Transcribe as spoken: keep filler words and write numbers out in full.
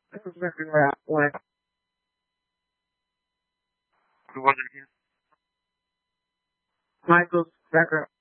That's exactly where I went. Who was it again? Michael Becker.